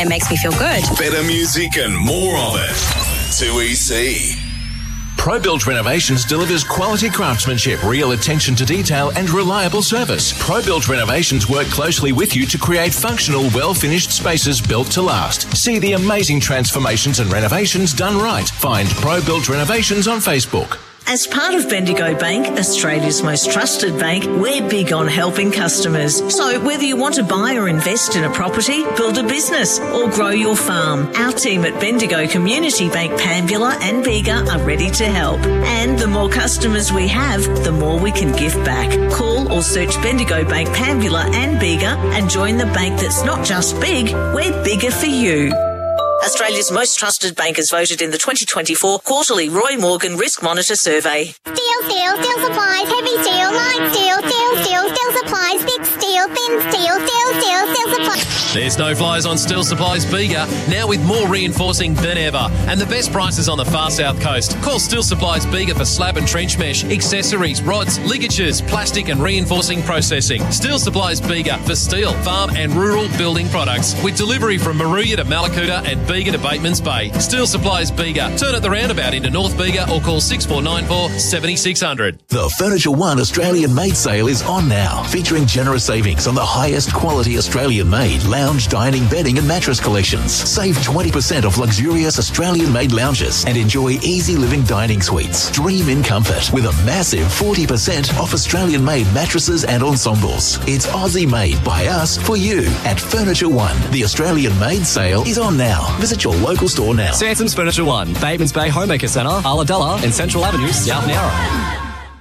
It makes me feel good. Better music and more of it. 2EC. ProBuilt Renovations delivers quality craftsmanship, real attention to detail and reliable service. ProBuilt Renovations work closely with you to create functional, well-finished spaces built to last. See the amazing transformations and renovations done right. Find ProBuilt Renovations on Facebook. As part of Bendigo Bank, Australia's most trusted bank, we're big on helping customers. So whether you want to buy or invest in a property, build a business or grow your farm, our team at Bendigo Community Bank Pambula and Bega are ready to help. And the more customers we have, the more we can give back. Call or search Bendigo Bank Pambula and Bega and join the bank that's not just big, we're bigger for you. Australia's most trusted bank is voted in the 2024 quarterly Roy Morgan Risk Monitor Survey. Steel supplies, heavy steel, light steel supplies, big steel, thin steel supplies. There's no flies on Steel Supplies Bega, now with more reinforcing than ever. And the best prices on the far south coast. Call Steel Supplies Bega for slab and trench mesh, accessories, rods, ligatures, plastic and reinforcing processing. Steel Supplies Bega for steel, farm and rural building products. With delivery from Maruya to Malakuta and Bega to Batemans Bay. Steel Supplies Bega. Turn at the roundabout into North Bega or call 6494 7600. The Furniture One Australian Made sale is on now, featuring generous savings on the highest quality Australian made lounge, dining, bedding and mattress collections. Save 20% off luxurious Australian made lounges and enjoy easy living dining suites. Dream in comfort with a massive 40% off Australian made mattresses and ensembles. It's Aussie made by us for you at Furniture One. The Australian Made sale is on now. Visit your local store now. Sansom's Furniture One, Batemans Bay Homemaker Centre, Ulladulla and Central Avenue, South Nowra.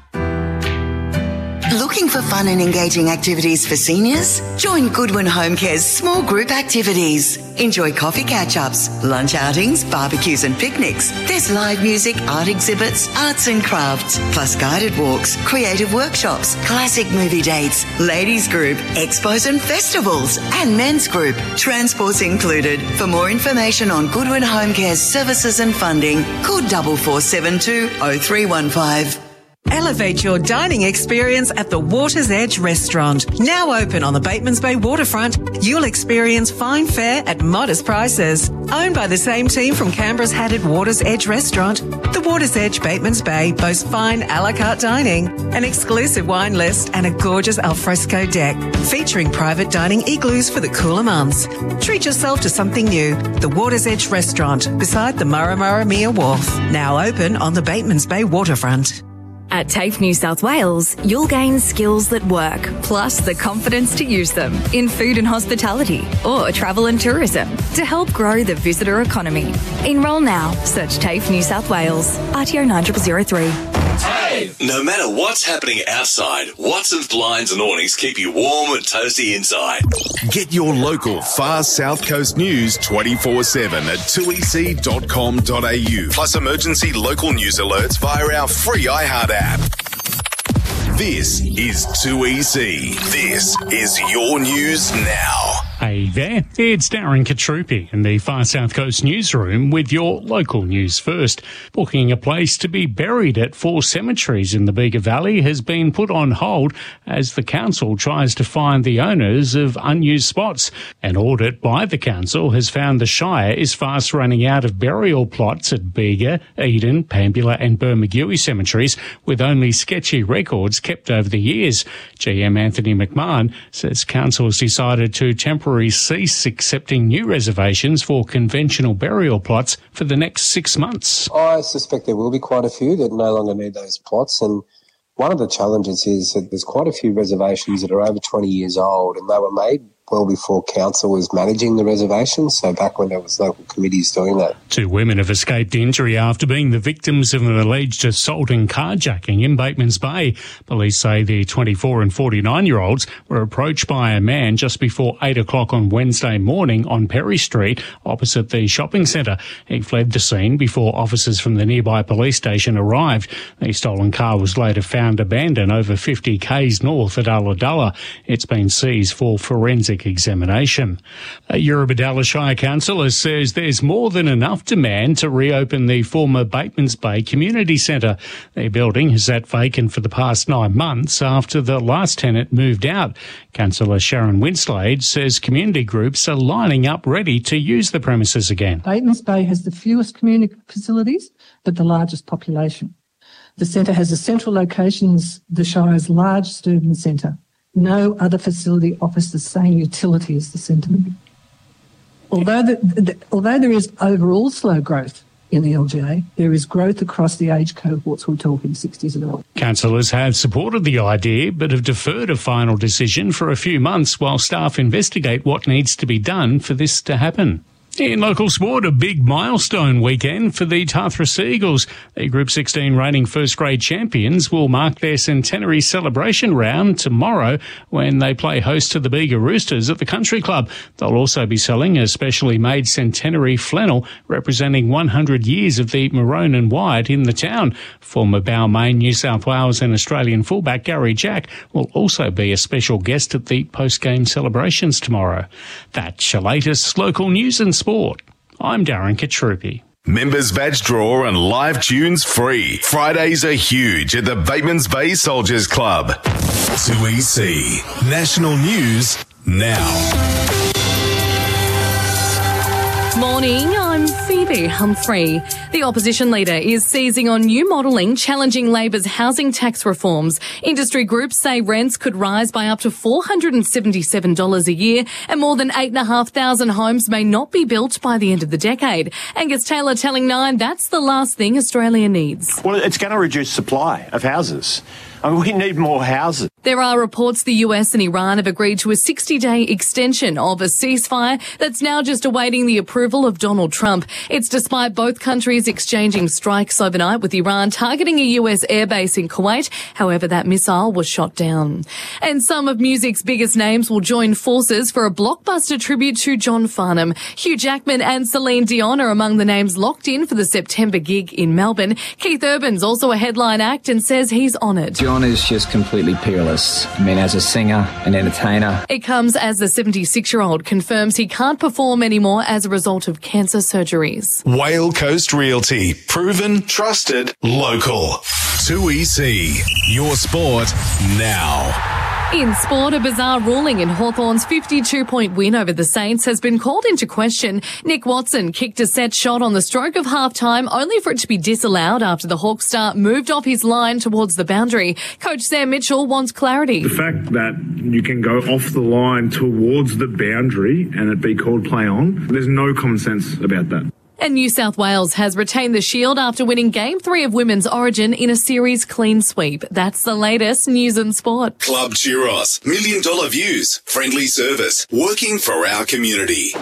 Looking for fun and engaging activities for seniors? Join Goodwin Home Care's small group activities. Enjoy coffee catch-ups, lunch outings, barbecues and picnics. There's live music, art exhibits, arts and crafts, plus guided walks, creative workshops, classic movie dates, ladies group, expos and festivals, and men's group. Transport's included. For more information on Goodwin Home Care's services and funding, call 4472 0315. Elevate your dining experience at the Water's Edge Restaurant. Now open on the Batemans Bay waterfront, you'll experience fine fare at modest prices. Owned by the same team from Canberra's Hatted Water's Edge Restaurant, the Water's Edge Batemans Bay boasts fine a la carte dining, an exclusive wine list and a gorgeous alfresco deck, featuring private dining igloos for the cooler months. Treat yourself to something new. The Water's Edge Restaurant, beside the Murramurramia Wharf. Now open on the Batemans Bay waterfront. At TAFE New South Wales, you'll gain skills that work, plus the confidence to use them in food and hospitality or travel and tourism to help grow the visitor economy. Enrol now. Search TAFE New South Wales. RTO 9003. No matter what's happening outside, Watson's blinds and awnings keep you warm and toasty inside. Get your local far south coast news 24/7 at 2ec.com.au. Plus emergency local news alerts via our free iHeart app. This is 2EC. This is your news now. Hey there, it's Darren Katrupi in the Far South Coast newsroom with your local news first. Booking a place to be buried at 4 cemeteries in the Bega Valley has been put on hold as the council tries to find the owners of unused spots. An audit by the council has found the Shire is fast running out of burial plots at Bega, Eden, Pambula and Bermagui cemeteries, with only sketchy records kept over the years. GM Anthony McMahon says council has decided to temporarily cease accepting new reservations for conventional burial plots for the next 6 months. I suspect there will be quite a few that no longer need those plots, and one of the challenges is that there's quite a few reservations that are over 20 years old, and they were made well before council was managing the reservations, so back when there was local committees doing that. 2 women have escaped injury after being the victims of an alleged assault and carjacking in Batemans Bay. Police say the 24 and 49-year-olds were approached by a man just before 8 o'clock on Wednesday morning on Perry Street, opposite the shopping centre. He fled the scene before officers from the nearby police station arrived. The stolen car was later found abandoned over 50 k's north at Ulladulla. It's been seized for forensic forensic examination. A Eurobodalla Shire councillor says there's more than enough demand to reopen the former Batemans Bay Community Centre. Their building has sat vacant for the past 9 months after the last tenant moved out. Councillor Sharon Winslade says community groups are lining up ready to use the premises again. Batemans Bay has the fewest community facilities, but the largest population. The centre has a central location in the Shire's largest urban centre. No other facility offers the same utility as the centre. Although there is overall slow growth in the LGA, there is growth across the age cohorts. We're talking 60s and older. Councillors have supported the idea but have deferred a final decision for a few months while staff investigate what needs to be done for this to happen. In local sport, a big milestone weekend for the Tarthras Eagles. The Group 16 reigning first-grade champions will mark their centenary celebration round tomorrow when they play host to the Bega Roosters at the Country Club. They'll also be selling a specially made centenary flannel representing 100 years of the maroon and white in the town. Former Balmain, New South Wales and Australian fullback Gary Jack will also be a special guest at the post-game celebrations tomorrow. That's your latest local news and sport. I'm Darren Katrupi. Members badge draw and live tunes free. Fridays are huge at the Batemans Bay Soldiers Club. 2EC National News now. Morning, I'm Phoebe Humphrey. The opposition leader is seizing on new modelling challenging Labor's housing tax reforms. Industry groups say rents could rise by up to $477 a year and more than 8,500 homes may not be built by the end of the decade. Angus Taylor telling Nine that's the last thing Australia needs. Well, it's going to reduce supply of houses. I mean, we need more houses. There are reports the US and Iran have agreed to a 60-day extension of a ceasefire that's now just awaiting the approval of Donald Trump. It's despite both countries exchanging strikes overnight with Iran targeting a US airbase in Kuwait. However, that missile was shot down. And some of music's biggest names will join forces for a blockbuster tribute to John Farnham. Hugh Jackman and Celine Dion are among the names locked in for the September gig in Melbourne. Keith Urban's also a headline act and says he's honoured. John is just completely peerless. I mean, as a singer, an entertainer. It comes as the 76-year-old confirms he can't perform anymore as a result of cancer surgeries. Whale Coast Realty. Proven, trusted, local. 2EC. Your sport now. In sport, a bizarre ruling in Hawthorn's 52-point win over the Saints has been called into question. Nick Watson kicked a set shot on the stroke of half-time, only for it to be disallowed after the Hawk star moved off his line towards the boundary. Coach Sam Mitchell wants clarity. The fact that you can go off the line towards the boundary and it be called play on, there's no common sense about that. And New South Wales has retained the shield after winning Game 3 of Women's Origin in a series clean sweep. That's the latest news and sport. Club Churros. $1 million views. Friendly service. Working for our community.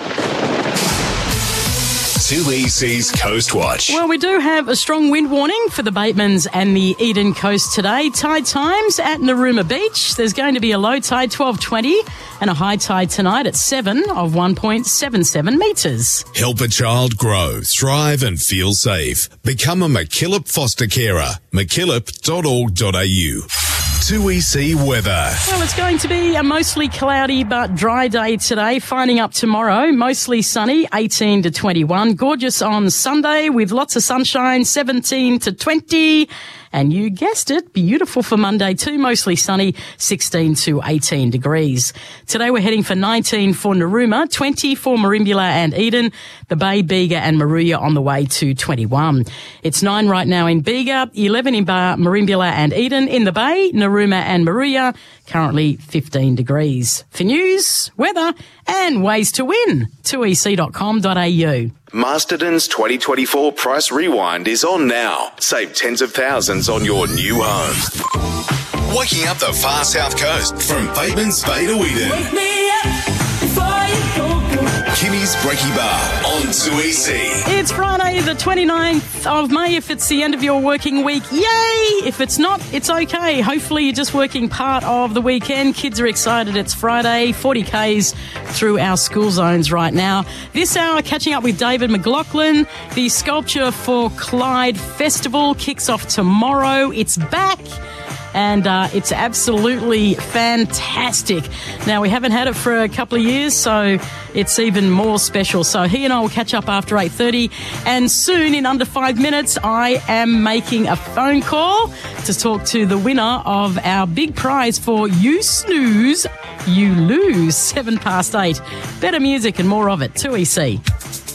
2EC's Coast Watch. Well, we do have a strong wind warning for the Batemans and the Eden Coast today. Tide times at Narooma Beach. There's going to be a low tide, 12:20, and a high tide tonight at 7 of 1.77 metres. Help a child grow, thrive and feel safe. Become a MacKillop foster carer. MacKillop.org.au. 2EC weather. Well, it's going to be a mostly cloudy but dry day today, finding up tomorrow. Mostly sunny, 18 to 21. Gorgeous on Sunday with lots of sunshine, 17 to 20. And you guessed it, beautiful for Monday too, mostly sunny, 16 to 18 degrees. Today we're heading for 19 for Narooma, 20 for Merimbula and Eden, the Bay, Bega and Moruya on the way to 21. It's 9 right now in Bega, 11 in Merimbula and Eden, in the Bay, Narooma and Moruya, currently 15 degrees. For news, weather and ways to win, 2ec.com.au. Masterton's 2024 Price Rewind is on now. Save tens of thousands on your new home. Waking up the far south coast from Batemans Bay to Eden. Wake me up before you go. Kimmy's Brekkie Bar on 2EC. It's Friday the 29th of May. If it's the end of your working week, yay! If it's not, it's okay. Hopefully you're just working part of the weekend. Kids are excited. It's Friday, 40Ks through our school zones right now. This hour, catching up with David McLaughlin. The Sculpture for Clyde Festival kicks off tomorrow. It's back. and it's absolutely fantastic. Now, we haven't had it for a couple of years, so it's even more special. So he and I will catch up after 8:30, and soon, in under 5 minutes, I am making a phone call to talk to the winner of our big prize for You Snooze, You Lose, 8:07. Better music and more of it, 2EC.